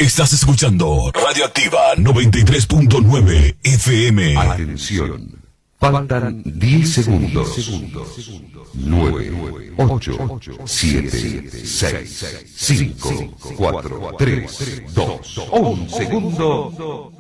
Estás escuchando Radioactiva 93.9 FM. Atención. Faltan 10 segundos. 9, 8, 7, 6, 5, 4, 3, 2, 1 segundo.